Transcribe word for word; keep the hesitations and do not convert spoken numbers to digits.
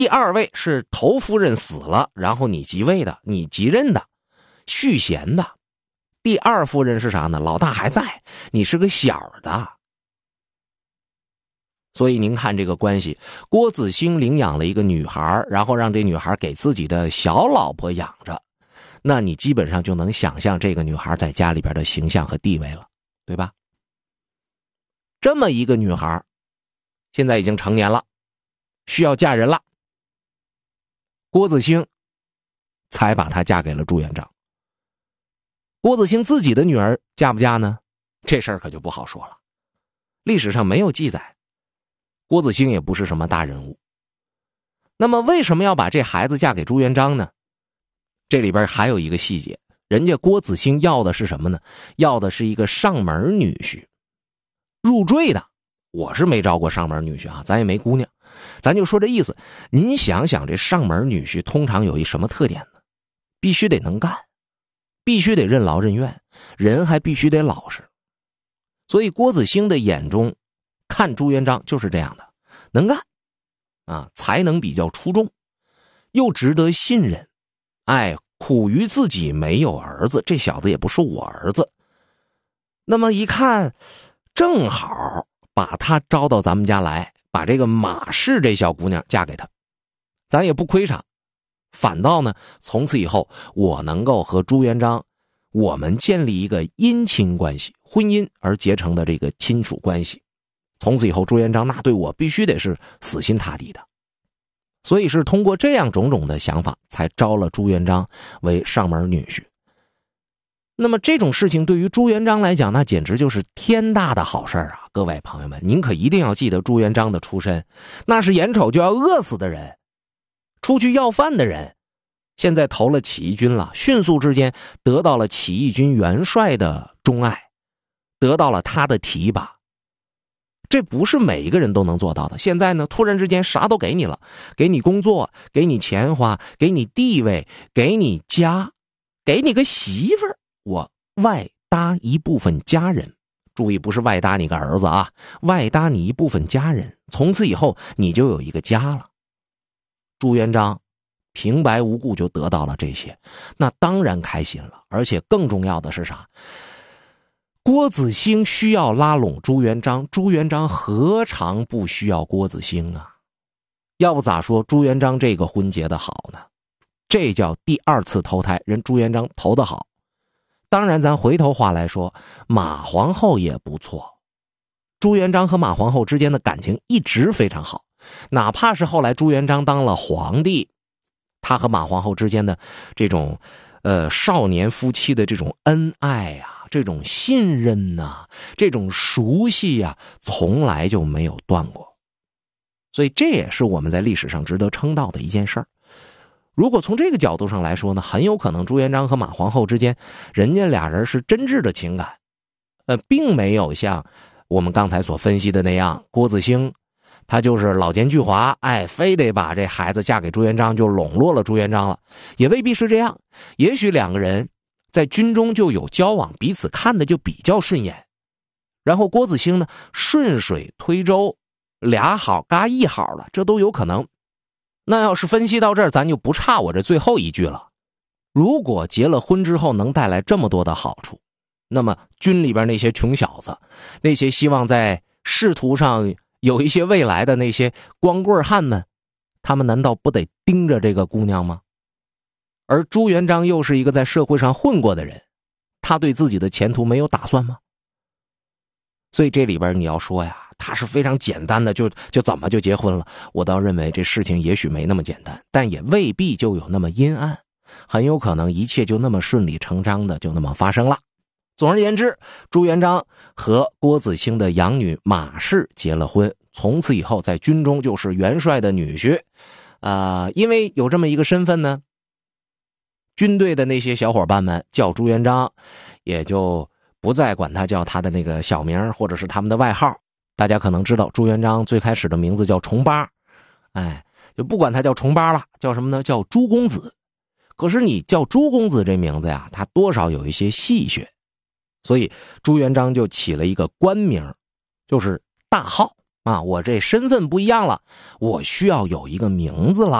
第二位是头夫人死了，然后你即位的，你即任的，续弦的。第二夫人是啥呢？老大还在，你是个小的。所以您看这个关系，郭子兴领养了一个女孩，然后让这女孩给自己的小老婆养着，那你基本上就能想象这个女孩在家里边的形象和地位了，对吧？这么一个女孩现在已经成年了，需要嫁人了，郭子兴才把她嫁给了朱元璋。郭子兴自己的女儿嫁不嫁呢？这事儿可就不好说了，历史上没有记载，郭子兴也不是什么大人物。那么为什么要把这孩子嫁给朱元璋呢？这里边还有一个细节，人家郭子兴要的是什么呢？要的是一个上门女婿，入赘的。我是没招过上门女婿啊，咱也没姑娘，咱就说这意思。您想想，这上门女婿通常有一什么特点呢？必须得能干，必须得任劳任怨，人还必须得老实。所以郭子兴的眼中看朱元璋就是这样的，能干啊，才能比较出众，又值得信任。哎，苦于自己没有儿子，这小子也不是我儿子。那么一看，正好把他招到咱们家来，把这个马氏这小姑娘嫁给他，咱也不亏啥，反倒呢，从此以后我能够和朱元璋我们建立一个姻亲关系，婚姻而结成的这个亲属关系。从此以后朱元璋那对我必须得是死心塌地的。所以是通过这样种种的想法才招了朱元璋为上门女婿。那么这种事情对于朱元璋来讲，那简直就是天大的好事啊！各位朋友们，您可一定要记得朱元璋的出身，那是眼瞅就要饿死的人，出去要饭的人，现在投了起义军了，迅速之间得到了起义军元帅的钟爱，得到了他的提拔。这不是每一个人都能做到的。现在呢，突然之间啥都给你了，给你工作，给你钱花，给你地位，给你家，给你个媳妇儿，我外搭一部分家人。注意，不是外搭你个儿子啊，外搭你一部分家人，从此以后你就有一个家了。朱元璋平白无故就得到了这些，那当然开心了。而且更重要的是啥？郭子兴需要拉拢朱元璋，朱元璋何尝不需要郭子兴啊？要不咋说朱元璋这个婚结的好呢？这叫第二次投胎，人朱元璋投得好。当然咱回头话来说，马皇后也不错，朱元璋和马皇后之间的感情一直非常好，哪怕是后来朱元璋当了皇帝，他和马皇后之间的这种呃少年夫妻的这种恩爱啊，这种信任啊，这种熟悉啊，从来就没有断过。所以这也是我们在历史上值得称道的一件事儿。如果从这个角度上来说呢，很有可能朱元璋和马皇后之间，人家俩人是真挚的情感，呃，并没有像我们刚才所分析的那样，郭子兴他就是老奸巨猾，哎，非得把这孩子嫁给朱元璋，就笼络了朱元璋了，也未必是这样。也许两个人在军中就有交往，彼此看的就比较顺眼，然后郭子兴呢顺水推舟，俩好嘎一好了，这都有可能。那要是分析到这儿，咱就不差我这最后一句了。如果结了婚之后能带来这么多的好处，那么军里边那些穷小子，那些希望在仕途上有一些未来的那些光棍汉们，他们难道不得盯着这个姑娘吗？而朱元璋又是一个在社会上混过的人，他对自己的前途没有打算吗？所以这里边你要说呀，他是非常简单的就就怎么就结婚了，我倒认为这事情也许没那么简单，但也未必就有那么阴暗，很有可能一切就那么顺理成章的就那么发生了。总而言之，朱元璋和郭子兴的养女马氏结了婚，从此以后在军中就是元帅的女婿。呃，因为有这么一个身份呢，军队的那些小伙伴们叫朱元璋，也就不再管他叫他的那个小名或者是他们的外号。大家可能知道朱元璋最开始的名字叫重八，哎，就不管他叫重八了，叫什么呢？叫朱公子。可是你叫朱公子这名字呀，他多少有一些戏谑，所以朱元璋就起了一个官名，就是大号。 啊，我这身份不一样了，我需要有一个名字了。